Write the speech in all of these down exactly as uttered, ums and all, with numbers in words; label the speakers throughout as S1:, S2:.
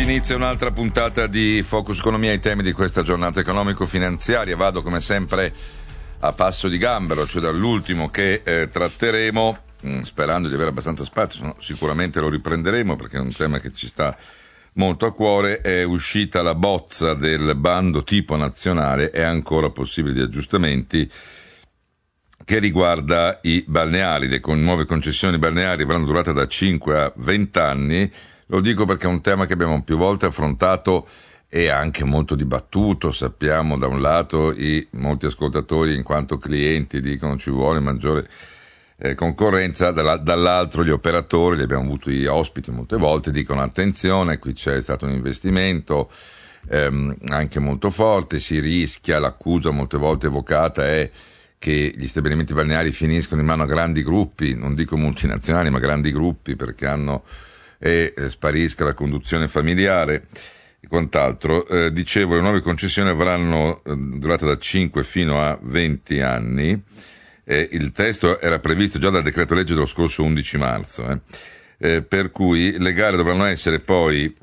S1: Inizia un'altra puntata di Focus Economia, i temi di questa giornata economico-finanziaria. Vado come sempre a passo di gambero, cioè dall'ultimo che eh, tratteremo, mh, sperando di avere abbastanza spazio, no? Sicuramente lo riprenderemo perché è un tema che ci sta molto a cuore. È uscita la bozza del bando tipo nazionale, è ancora possibile di aggiustamenti, che riguarda i balneari. Le con nuove concessioni balneari avranno durata da cinque a venti anni. Lo dico perché è un tema che abbiamo più volte affrontato e anche molto dibattuto. Sappiamo da un lato i molti ascoltatori in quanto clienti dicono ci vuole maggiore eh, concorrenza, dall'altro gli operatori, li abbiamo avuti ospiti molte volte, dicono attenzione, qui c'è stato un investimento ehm, anche molto forte, si rischia, l'accusa molte volte evocata è che gli stabilimenti balneari finiscono in mano a grandi gruppi, non dico multinazionali ma grandi gruppi, perché hanno e eh, sparisca la conduzione familiare e quant'altro. Eh, dicevo, le nuove concessioni avranno eh, durata da cinque fino a venti anni. Eh, il testo era previsto già dal decreto legge dello scorso undici marzo, eh. Eh, per cui le gare dovranno essere poi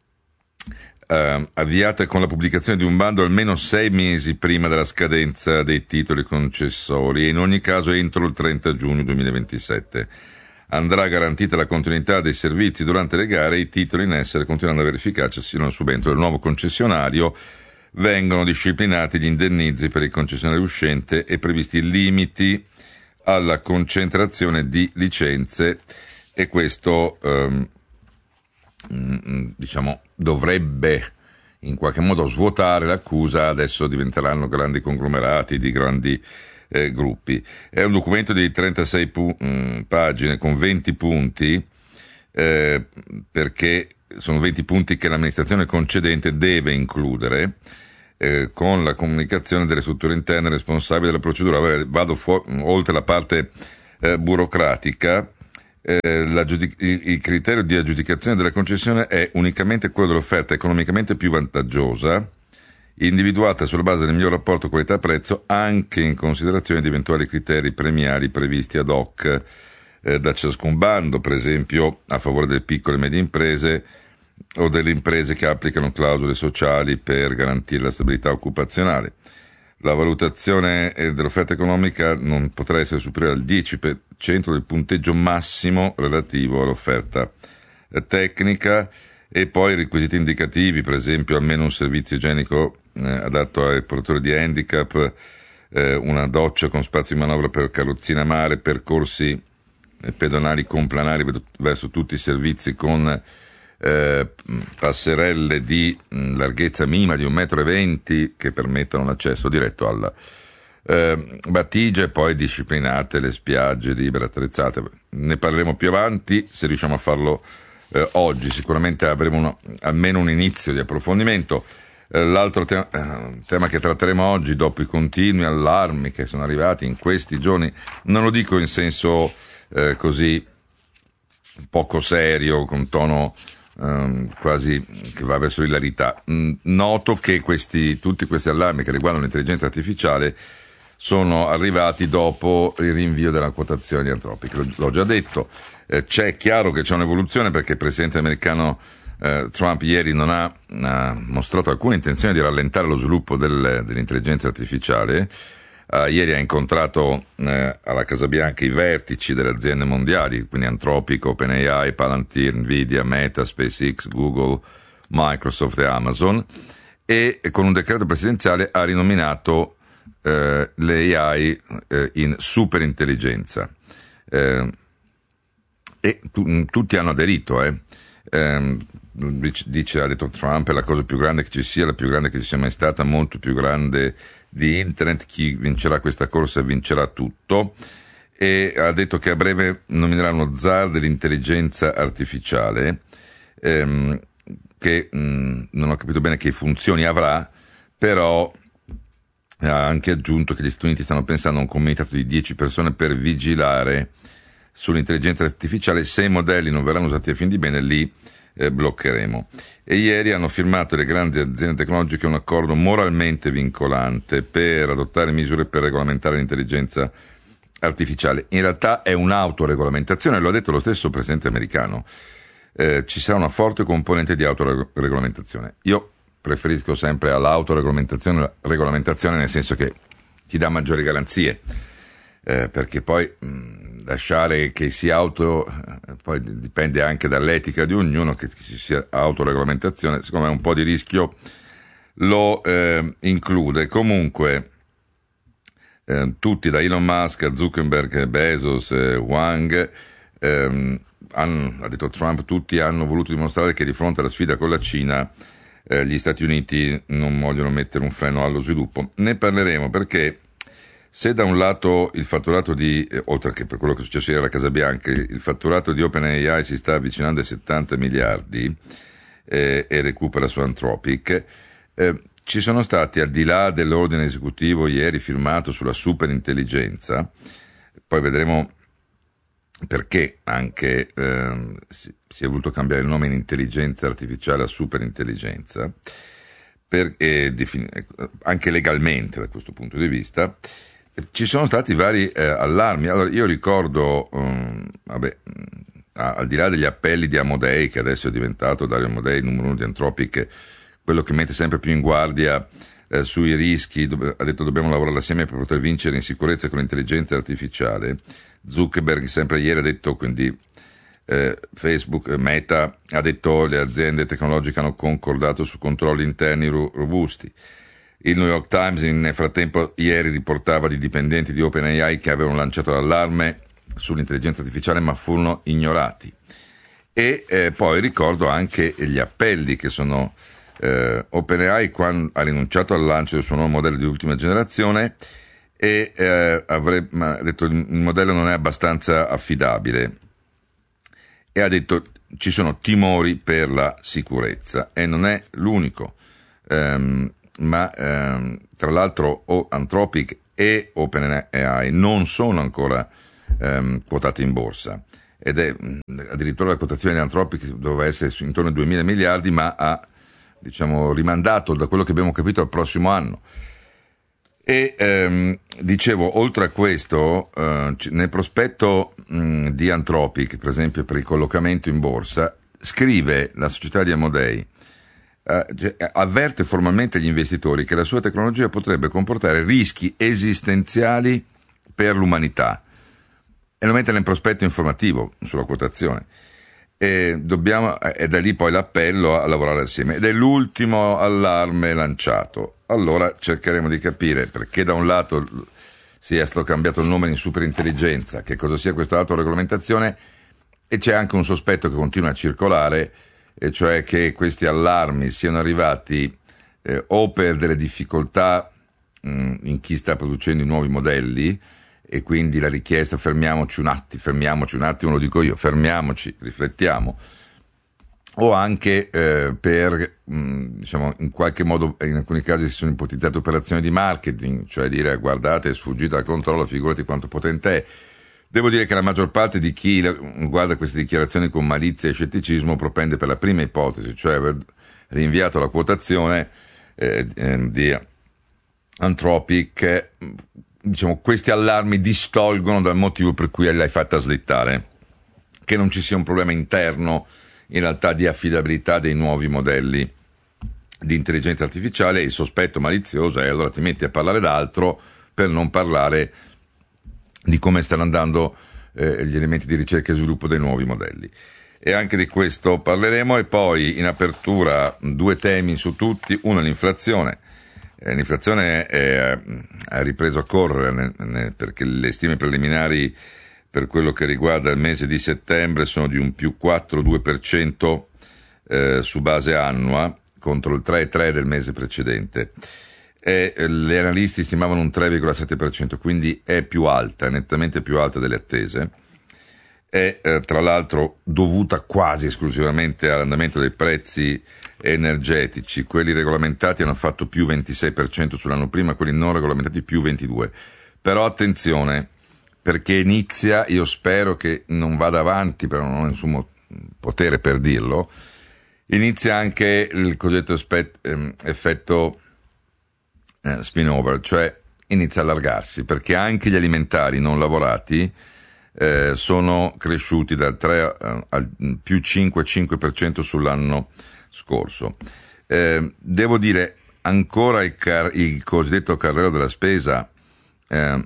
S1: eh, avviate con la pubblicazione di un bando almeno sei mesi prima della scadenza dei titoli concessori e in ogni caso entro il trenta giugno duemilaventisette. Andrà garantita la continuità dei servizi durante le gare e i titoli in essere continueranno a verificarsi sino al subentro del nuovo concessionario. Vengono disciplinati gli indennizi per il concessionario uscente e previsti limiti alla concentrazione di licenze, e questo ehm, diciamo dovrebbe in qualche modo svuotare l'accusa. Adesso diventeranno grandi conglomerati di grandi Eh, gruppi. È un documento di trentasei pu- mh, pagine con venti punti, eh, perché sono venti punti che l'amministrazione concedente deve includere eh, con la comunicazione delle strutture interne responsabili della procedura. Vado fu- oltre la parte eh, burocratica. Eh, la giudic- il, il criterio di aggiudicazione della concessione è unicamente quello dell'offerta economicamente più vantaggiosa, individuata sulla base del miglior rapporto qualità-prezzo, anche in considerazione di eventuali criteri premiali previsti ad hoc eh, da ciascun bando, per esempio a favore delle piccole e medie imprese o delle imprese che applicano clausole sociali per garantire la stabilità occupazionale. La valutazione dell'offerta economica non potrà essere superiore al dieci per cento del punteggio massimo relativo all'offerta eh, tecnica. E poi requisiti indicativi, per esempio almeno un servizio igienico eh, adatto ai portatori di handicap, eh, una doccia con spazio di manovra per carrozzina mare, percorsi eh, pedonali complanari verso tutti i servizi con eh, passerelle di mh, larghezza minima di un metro e venti che permettano l'accesso diretto alla eh, battigia, e poi disciplinate le spiagge libere attrezzate. Ne parleremo più avanti se riusciamo a farlo Eh, oggi. Sicuramente avremo uno, almeno un inizio di approfondimento. Eh, l'altro te- eh, tema che tratteremo oggi, dopo i continui allarmi che sono arrivati in questi giorni, non lo dico in senso eh, così poco serio, con tono eh, quasi che va verso l'ilarità. Mm, noto che questi, tutti questi allarmi che riguardano l'intelligenza artificiale sono arrivati dopo il rinvio della quotazione di Anthropic. L- l'ho già detto. Eh, c'è chiaro che c'è un'evoluzione, perché il presidente americano eh, Trump ieri non ha, ha mostrato alcuna intenzione di rallentare lo sviluppo del, dell'intelligenza artificiale. Uh, ieri ha incontrato eh, alla Casa Bianca i vertici delle aziende mondiali, quindi Anthropic, OpenAI, Palantir, Nvidia, Meta, SpaceX, Google, Microsoft e Amazon, e, e con un decreto presidenziale ha rinominato eh, l'A I eh, in superintelligenza. Eh, E tu, tutti hanno aderito, eh. Eh, dice, ha detto Trump, è la cosa più grande che ci sia, la più grande che ci sia mai stata, molto più grande di internet. Chi vincerà questa corsa vincerà tutto. E ha detto che a breve nominerà uno zar dell'intelligenza artificiale, ehm, che mh, non ho capito bene che funzioni avrà, però ha anche aggiunto che gli Stati Uniti stanno pensando a un comitato di dieci persone per vigilare sull'intelligenza artificiale. Se i modelli non verranno usati a fin di bene, li eh, bloccheremo. E ieri hanno firmato le grandi aziende tecnologiche un accordo moralmente vincolante per adottare misure per regolamentare l'intelligenza artificiale. In realtà è un'autoregolamentazione, lo ha detto lo stesso presidente americano. eh, ci sarà una forte componente di autoregolamentazione. Io preferisco sempre all'autoregolamentazione, regolamentazione nel senso che ti dà maggiori garanzie, eh, perché poi mh, lasciare che sia auto, eh, poi dipende anche dall'etica di ognuno, che ci sia autoregolamentazione, secondo me un po' di rischio lo eh, include. Comunque eh, tutti, da Elon Musk a Zuckerberg, Bezos, eh, Wang, ehm, hanno, ha detto Trump, tutti hanno voluto dimostrare che di fronte alla sfida con la Cina eh, gli Stati Uniti non vogliono mettere un freno allo sviluppo. Ne parleremo, perché se da un lato il fatturato di, eh, oltre che per quello che è successo ieri alla Casa Bianca, il fatturato di OpenAI si sta avvicinando ai settanta miliardi eh, e recupera su Anthropic, eh, ci sono stati, al di là dell'ordine esecutivo ieri firmato sulla superintelligenza, poi vedremo perché anche eh, si, si è voluto cambiare il nome in intelligenza artificiale a superintelligenza, per, eh, defini- anche legalmente da questo punto di vista, ci sono stati vari eh, allarmi. Allora io ricordo, um, vabbè, a, al di là degli appelli di Amodei, che adesso è diventato Dario Amodei, numero uno di Anthropic, quello che mette sempre più in guardia eh, sui rischi, do- ha detto dobbiamo lavorare assieme per poter vincere in sicurezza con l'intelligenza artificiale. Zuckerberg sempre ieri ha detto, quindi eh, Facebook, Meta, ha detto le aziende tecnologiche hanno concordato su controlli interni ro- robusti. Il New York Times nel frattempo ieri riportava di dipendenti di OpenAI che avevano lanciato l'allarme sull'intelligenza artificiale ma furono ignorati. E eh, poi ricordo anche gli appelli che sono eh, OpenAI quando ha rinunciato al lancio del suo nuovo modello di ultima generazione e eh, avrebbe ha detto il modello non è abbastanza affidabile e ha detto ci sono timori per la sicurezza, e non è l'unico. Um, ma ehm, tra l'altro Anthropic e OpenAI non sono ancora ehm, quotate in borsa, ed è addirittura la quotazione di Anthropic doveva essere intorno ai duemila miliardi, ma ha, diciamo, rimandato, da quello che abbiamo capito, al prossimo anno. E ehm, dicevo, oltre a questo, eh, nel prospetto mh, di Anthropic, per esempio per il collocamento in borsa, scrive la società di Amodei, Uh, avverte formalmente gli investitori che la sua tecnologia potrebbe comportare rischi esistenziali per l'umanità, e lo mette nel prospetto informativo sulla quotazione, e dobbiamo, è da lì poi l'appello a lavorare assieme, ed è l'ultimo allarme lanciato. Allora cercheremo di capire perché da un lato sia stato cambiato il nome in superintelligenza, che cosa sia questa autoregolamentazione, e c'è anche un sospetto che continua a circolare, e cioè che questi allarmi siano arrivati eh, o per delle difficoltà mh, in chi sta producendo i nuovi modelli, e quindi la richiesta fermiamoci un attimo, fermiamoci un attimo, lo dico io, fermiamoci, riflettiamo, o anche eh, per, mh, diciamo, in qualche modo, in alcuni casi si sono ipotizzate operazioni di marketing, cioè dire guardate è sfuggita dal controllo, figurati quanto potente è. Devo dire che la maggior parte di chi guarda queste dichiarazioni con malizia e scetticismo propende per la prima ipotesi, cioè aver rinviato la quotazione eh, di Anthropic. Eh, diciamo, questi allarmi distolgono dal motivo per cui l'hai fatta slittare, che non ci sia un problema interno in realtà di affidabilità dei nuovi modelli di intelligenza artificiale. Il sospetto malizioso è allora ti metti a parlare d'altro per non parlare di come stanno andando eh, gli elementi di ricerca e sviluppo dei nuovi modelli. E anche di questo parleremo. E poi in apertura due temi su tutti: uno l'inflazione. Eh, l'inflazione è, ha ripreso a correre ne, ne, perché le stime preliminari per quello che riguarda il mese di settembre sono di un più quattro virgola due per cento eh, su base annua contro il tre virgola tre per cento del mese precedente. E gli analisti stimavano un tre virgola sette per cento, quindi è più alta, nettamente più alta delle attese. È eh, tra l'altro dovuta quasi esclusivamente all'andamento dei prezzi energetici. Quelli regolamentati hanno fatto più ventisei per cento sull'anno prima, quelli non regolamentati più ventidue per cento. Però attenzione, perché inizia, io spero che non vada avanti, però non ho nessun potere per dirlo, inizia anche il cosiddetto effetto, ehm, effetto spin-over, cioè inizia a allargarsi, perché anche gli alimentari non lavorati eh, sono cresciuti dal tre eh, al più cinque virgola cinque per cento sull'anno scorso. Eh, devo dire, ancora il, car- il cosiddetto carrello della spesa eh,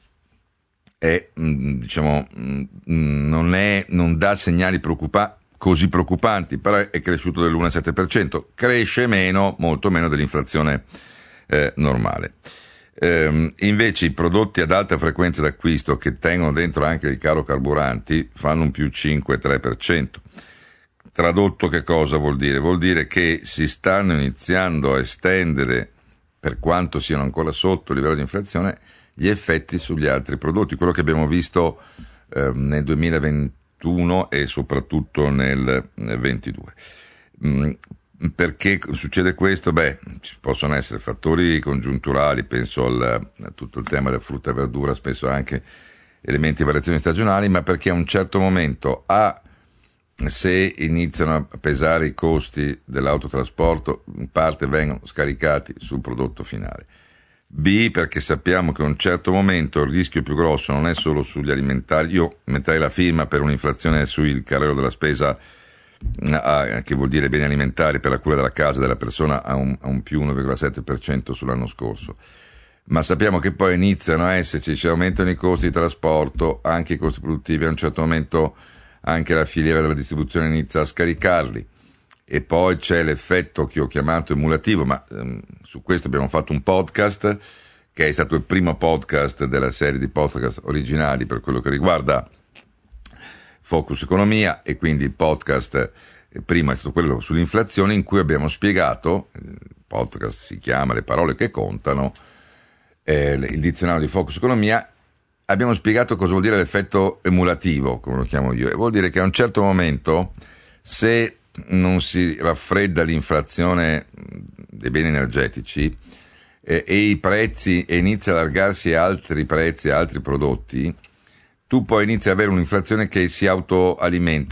S1: è, diciamo, non, è, non dà segnali preoccupa- così preoccupanti, però è cresciuto dell'uno virgola sette per cento, cresce meno, molto meno dell'inflazione eh, normale. Eh, invece i prodotti ad alta frequenza d'acquisto, che tengono dentro anche il caro carburanti, fanno un più cinque virgola tre per cento. Tradotto, che cosa vuol dire? Vuol dire che si stanno iniziando a estendere, per quanto siano ancora sotto il livello di inflazione, gli effetti sugli altri prodotti, quello che abbiamo visto eh, nel duemilaventuno e soprattutto nel ventidue. Mm, perché succede questo? Beh, ci possono essere fattori congiunturali, penso al, a tutto il tema della frutta e verdura, spesso anche elementi di variazioni stagionali, ma perché a un certo momento A, se iniziano a pesare i costi dell'autotrasporto, in parte vengono scaricati sul prodotto finale. B, perché sappiamo che a un certo momento il rischio più grosso non è solo sugli alimentari. Io metterei la firma per un'inflazione sul carrello della spesa, a, che vuol dire beni alimentari per la cura della casa della persona, a un, a un più uno virgola sette per cento sull'anno scorso. Ma sappiamo che poi iniziano a esserci, ci aumentano i costi di trasporto, anche i costi produttivi, a un certo momento anche la filiera della distribuzione inizia a scaricarli. E poi c'è l'effetto che ho chiamato emulativo, ma ehm, su questo abbiamo fatto un podcast, che è stato il primo podcast della serie di podcast originali per quello che riguarda Focus Economia, e quindi il podcast eh, prima è stato quello sull'inflazione, in cui abbiamo spiegato, il podcast si chiama Le parole che contano, eh, il dizionario di Focus Economia, abbiamo spiegato cosa vuol dire l'effetto emulativo, come lo chiamo io, e vuol dire che a un certo momento, se non si raffredda l'inflazione dei beni energetici eh, e i prezzi, e inizia a allargarsi a altri prezzi, a altri prodotti, tu poi inizi ad avere un'inflazione che si autoalimenta.